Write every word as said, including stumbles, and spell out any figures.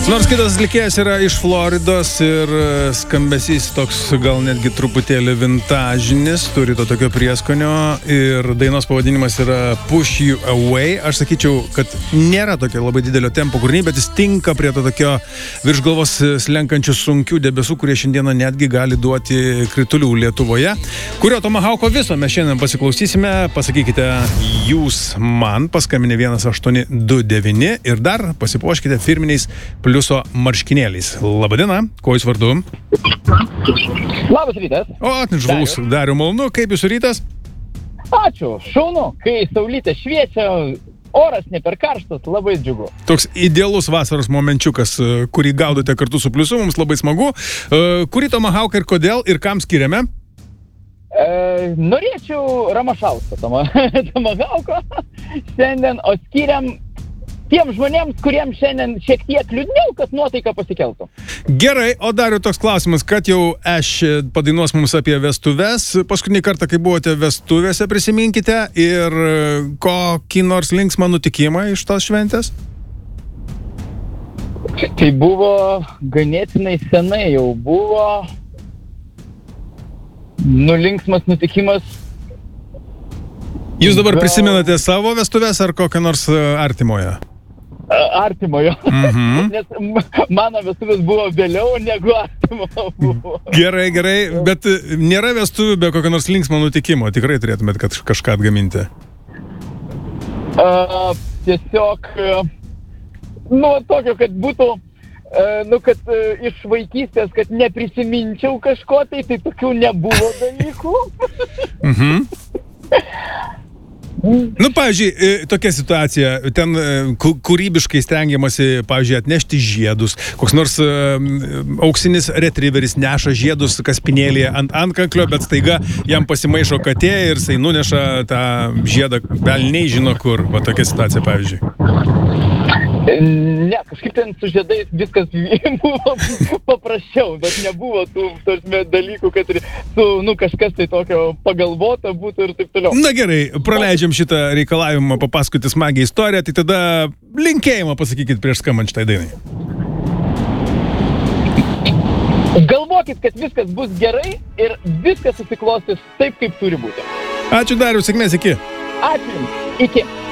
Nors kitas atlikėjas yra iš Floridos ir skambesys toks gal netgi truputėlį vintažinis, turi to tokio prieskonio ir dainos pavadinimas yra Push You Away. Aš sakyčiau, kad nėra tokio labai didelio tempo kūrinį, bet jis tinka prie to tokio virš galvos slenkančių sunkių debesų, kurie šiandieną netgi gali duoti kritulių Lietuvoje. Kurio Tomahauko viso mes šiandien pasiklausysime, pasakykite jūs man, paskambinę vienas aštuoni du devyni ir dar pasipuoškite firminiais pliuso marškinėliais. Labadiena, kuo jūs vardu? Labas rytas. O, žvalus, Dariu, malonu, kaip jūsų rytas? Ačiū, šaunu, kai saulytė šviečia, oras ne per karštas, labai džiugu. Toks idealus vasaros momenčiukas, kurį gaudote kartu su pliusu, mums labai smagu. Kurį Tomahauką ir kodėl ir kam skiriame? E, norėčiau Ramašausko Tomahauko šiandien, o skiriam tiem žmonėms, kuriems šiandien šiek tiek liūdniau, kad nuotaika pasikeltų. Gerai, o Dariu toks klausimas, kad jau aš padainuos mums apie vestuves. Paskutinį kartą, kai buvote vestuvėse, prisiminkite ir kokį nors linksmą nutikimą iš tos šventės? Tai buvo ganėtinai senai jau buvo nulinksmas nutikimas. Jūs dabar prisimenate savo vestuves ar kokią nors artimoje? Artimojo. Mhm. Nes mano vestuvės buvo vėliau negu artimo buvo. Gerai, gerai, bet nėra vestuvių be kokio nors linksmo nutikimo. Tikrai turėtumėt kad kažką atgaminti. Uh, tiesiog, uh, nu, tokio, kad būtų, uh, nu, kad uh, iš vaikystės, kad neprisiminčiau kažko, tai tai tokių nebuvo dalykų. Mhm. Nu, pavyzdžiui, tokia situacija, ten kūrybiškai stengiamasi, pavyzdžiui, atnešti žiedus. Koks nors auksinis retrieveris neša žiedus kaspinėlėje ant antkaklio, bet staiga jam pasimaišo katė ir jisai nuneša tą žiedą, velniai žino kur. Va tokia situacija, pavyzdžiui. Ne, kažkaip ten su žiedais viskas buvo paprasčiau, bet nebuvo tų tarsi, dalykų, kad su, nu, kažkas tai tokio pagalvota būtų ir taip toliau. Na gerai, praleidžiam šitą reikalavimą papasakoti smagią istoriją, tai tada linkėjimą pasakykit prieš skambant šitai dainai. Galvokit, kad viskas bus gerai ir viskas susiklostys taip, kaip turi būti. Ačiū Dariu, sėkmės, iki. Ačiū jums, iki.